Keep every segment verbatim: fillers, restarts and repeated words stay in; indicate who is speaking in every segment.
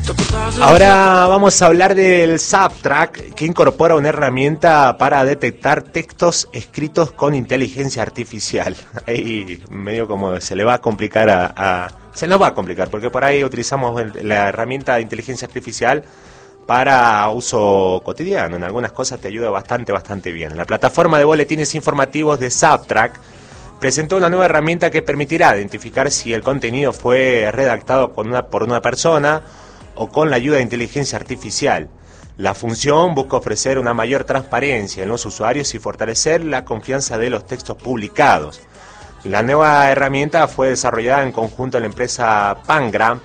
Speaker 1: Ahora vamos a hablar del Subtrack, que incorpora una herramienta para detectar textos escritos con inteligencia artificial. Ahí medio como se le va a complicar a, a... Se nos va a complicar, porque por ahí utilizamos el, la herramienta de inteligencia artificial para uso cotidiano. En algunas cosas te ayuda bastante, bastante bien. La plataforma de boletines informativos de Subtrack presentó una nueva herramienta que permitirá identificar si el contenido fue redactado por una, por una persona o con la ayuda de inteligencia artificial. La función busca ofrecer una mayor transparencia en los usuarios y fortalecer la confianza de los textos publicados. La nueva herramienta fue desarrollada en conjunto en la empresa Pangram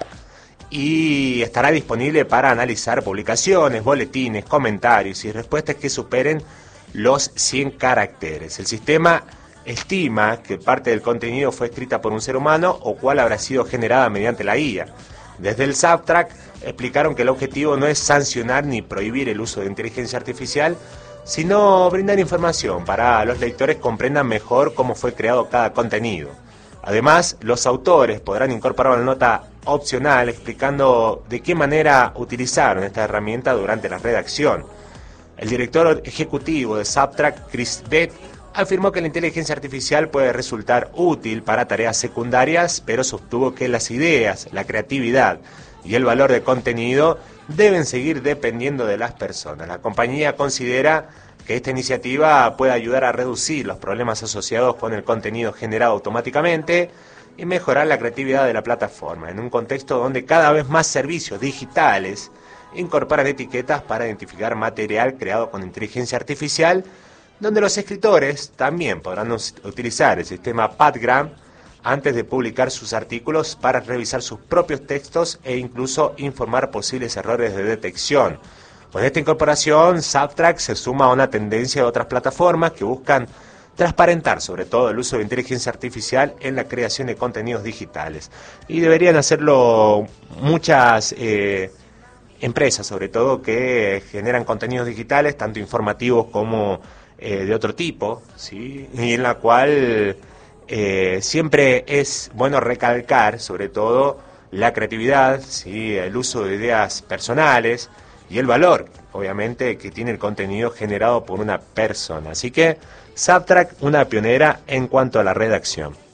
Speaker 1: y estará disponible para analizar publicaciones, boletines, comentarios y respuestas que superen los cien caracteres. El sistema estima que parte del contenido fue escrita por un ser humano o cual habrá sido generada mediante la I A. Desde el Subtrack explicaron que el objetivo no es sancionar ni prohibir el uso de inteligencia artificial, sino brindar información para que los lectores comprendan mejor cómo fue creado cada contenido. Además, los autores podrán incorporar una nota opcional explicando de qué manera utilizaron esta herramienta durante la redacción. El director ejecutivo de Subtrack, Chris Bett, afirmó que la inteligencia artificial puede resultar útil para tareas secundarias, pero sostuvo que las ideas, la creatividad y el valor de contenido deben seguir dependiendo de las personas. La compañía considera que esta iniciativa puede ayudar a reducir los problemas asociados con el contenido generado automáticamente y mejorar la creatividad de la plataforma, en un contexto donde cada vez más servicios digitales incorporan etiquetas para identificar material creado con inteligencia artificial, donde los escritores también podrán utilizar el sistema Pangram antes de publicar sus artículos para revisar sus propios textos e incluso informar posibles errores de detección. Con esta incorporación, Subtrack se suma a una tendencia de otras plataformas que buscan transparentar sobre todo el uso de inteligencia artificial en la creación de contenidos digitales. Y deberían hacerlo muchas eh, empresas, sobre todo, que generan contenidos digitales, tanto informativos como Eh, de otro tipo, ¿sí? Y en la cual eh, siempre es bueno recalcar, sobre todo, la creatividad, ¿sí? El uso de ideas personales y el valor, obviamente, que tiene el contenido generado por una persona. Así que Subtrack, una pionera en cuanto a la redacción.